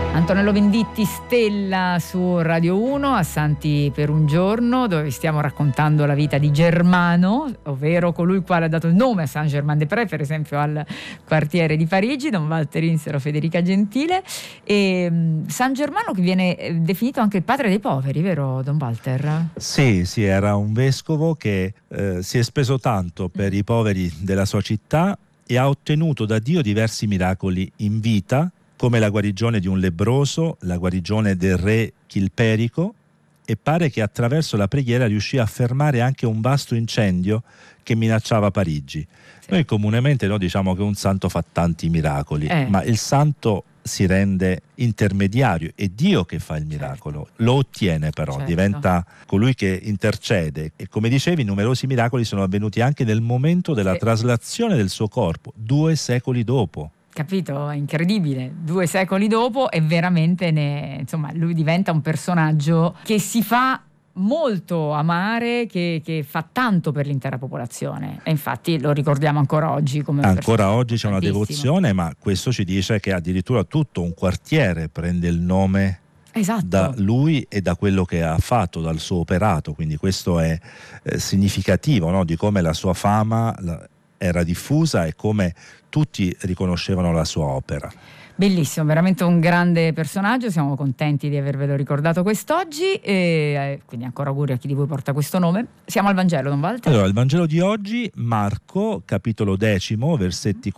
Antonello Venditti, Stella su Radio 1, a Santi per un giorno, dove vi stiamo raccontando la vita di Germano, ovvero colui il quale ha dato il nome a Saint-Germain-des-Prés, per esempio al quartiere di Parigi, Don Walter Insero, Federica Gentile. E San Germano che viene definito anche il padre dei poveri, vero Don Walter? Sì, era un vescovo che si è speso tanto per i poveri della sua città e ha ottenuto da Dio diversi miracoli in vita, come la guarigione di un lebbroso, la guarigione del re Chilperico, e pare che attraverso la preghiera riuscì a fermare anche un vasto incendio che minacciava Parigi. Sì. Noi comunemente diciamo che un santo fa tanti miracoli, ma il santo si rende intermediario, è Dio che fa il miracolo, lo ottiene però, diventa colui che intercede, e come dicevi numerosi miracoli sono avvenuti anche nel momento della traslazione del suo corpo, 2 secoli dopo. Capito? È incredibile. 2 secoli dopo e veramente lui diventa un personaggio che si fa molto amare, che fa tanto per l'intera popolazione, e infatti lo ricordiamo ancora oggi come ancora oggi c'è una devozione, ma questo ci dice che addirittura tutto un quartiere prende il nome da lui e da quello che ha fatto, dal suo operato, quindi questo è significativo, no? Di come la sua fama era diffusa e come tutti riconoscevano la sua opera. Bellissimo, veramente un grande personaggio, siamo contenti di avervelo ricordato quest'oggi, e quindi ancora auguri a chi di voi porta questo nome. Siamo al Vangelo, Don Walter. Allora, il Vangelo di oggi, Marco, capitolo 10, versetti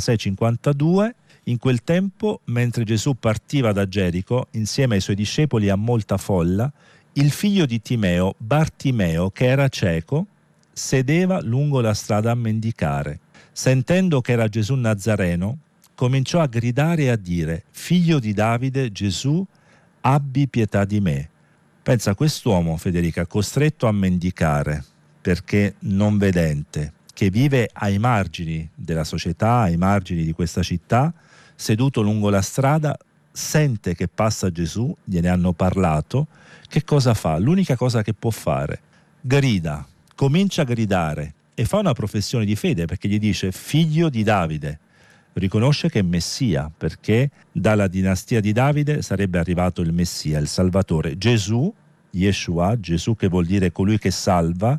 46-52. In quel tempo, mentre Gesù partiva da Gerico, insieme ai suoi discepoli e a molta folla, il figlio di Timeo, Bartimeo, che era cieco, sedeva lungo la strada a mendicare. Sentendo che era Gesù Nazareno, cominciò a gridare e a dire: «Figlio di Davide, Gesù, abbi pietà di me». Pensa a quest'uomo, Federica, costretto a mendicare perché non vedente, che vive ai margini della società, ai margini di questa città, seduto lungo la strada, sente che passa Gesù, gliene hanno parlato. Che cosa fa? L'unica cosa che può fare: grida, comincia a gridare e fa una professione di fede, perché gli dice figlio di Davide. Riconosce che è Messia, perché dalla dinastia di Davide sarebbe arrivato il Messia, il Salvatore. Gesù, Yeshua, Gesù che vuol dire colui che salva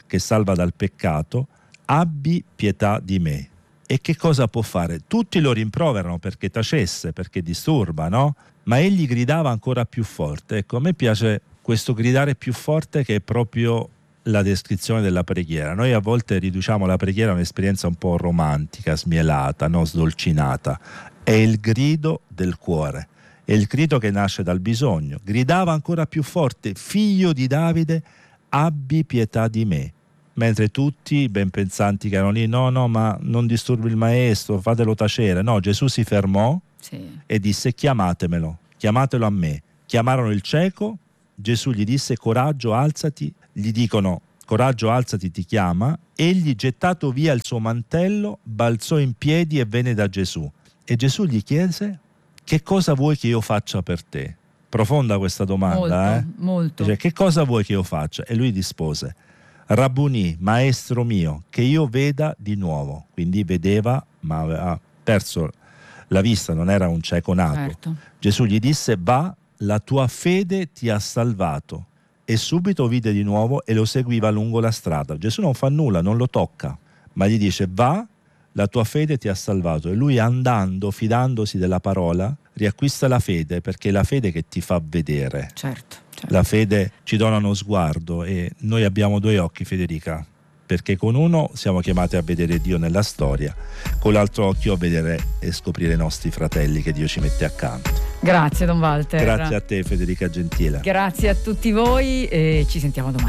dal peccato, abbi pietà di me. E che cosa può fare? Tutti lo rimproverano perché tacesse, perché disturba, no? Ma egli gridava ancora più forte. Ecco, a me piace questo gridare più forte, che è proprio la descrizione della preghiera. Noi a volte riduciamo la preghiera a un'esperienza un po' romantica, smielata, no? Sdolcinata. È il grido del cuore, è il grido che nasce dal bisogno. Gridava ancora più forte: figlio di Davide, abbi pietà di me. Mentre tutti i ben pensanti che erano lì: no, ma non disturbi il maestro, fatelo tacere. No, Gesù si fermò e disse: chiamatelo a me. Chiamarono il cieco, Gesù gli disse: coraggio, alzati. Gli dicono: coraggio, alzati, ti chiama. Egli, gettato via il suo mantello, balzò in piedi e venne da Gesù. E Gesù gli chiese: che cosa vuoi che io faccia per te? Profonda questa domanda, molto. Dice: che cosa vuoi che io faccia? E lui rispose: Rabbuni, maestro mio, che io veda di nuovo. Quindi vedeva, ma aveva perso la vista, non era un cieco nato. Certo. Gesù gli disse: va, la tua fede ti ha salvato. E subito vide di nuovo e lo seguiva lungo la strada. Gesù non fa nulla, non lo tocca, ma gli dice: va, la tua fede ti ha salvato. E lui, andando, fidandosi della parola, riacquista la fede, perché è la fede che ti fa vedere. Certo. La fede ci dona uno sguardo, e noi abbiamo 2 occhi, Federica, perché con uno siamo chiamati a vedere Dio nella storia, con l'altro occhio a vedere e scoprire i nostri fratelli che Dio ci mette accanto. Grazie Don Walter. Grazie a te, Federica Gentile. Grazie a tutti voi, e ci sentiamo domani.